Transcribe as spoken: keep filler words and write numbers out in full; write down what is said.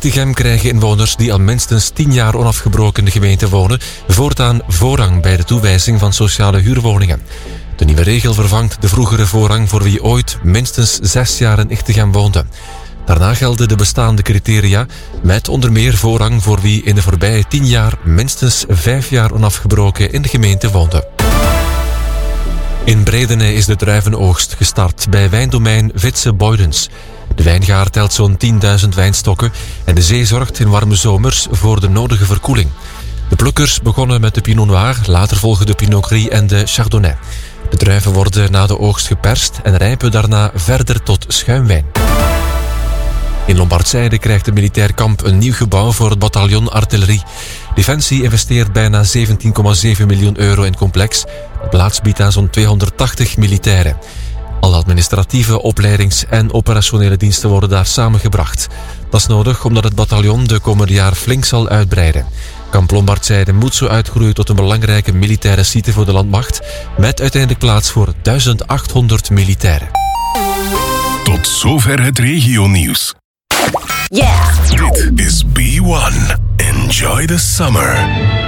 Echtegem krijgen inwoners die al minstens tien jaar onafgebroken in de gemeente wonen voortaan voorrang bij de toewijzing van sociale huurwoningen. De nieuwe regel vervangt de vroegere voorrang voor wie ooit minstens zes jaar in Echtegem woonde. Daarna gelden de bestaande criteria met onder meer voorrang voor wie in de voorbije tien jaar minstens vijf jaar onafgebroken in de gemeente woonde. In Bredene is de druivenoogst gestart bij wijndomein Vitse Boydens. De wijngaard telt zo'n tienduizend wijnstokken en de zee zorgt in warme zomers voor de nodige verkoeling. De plukkers begonnen met de Pinot Noir, later volgen de Pinot Gris en de Chardonnay. De druiven worden na de oogst geperst en rijpen daarna verder tot schuimwijn. In Lombardzijde krijgt het militair kamp een nieuw gebouw voor het bataljon artillerie. Defensie investeert bijna zeventien komma zeven miljoen euro in het complex. De plaats biedt aan zo'n tweehonderdtachtig militairen. Alle administratieve, opleidings- en operationele diensten worden daar samengebracht. Dat is nodig omdat het bataljon de komende jaar flink zal uitbreiden. Kamp Lombardzijde moet zo uitgroeien tot een belangrijke militaire site voor de landmacht, met uiteindelijk plaats voor duizend achthonderd militairen. Tot zover het regionieuws. Yeah! Dit is B one. Enjoy the summer.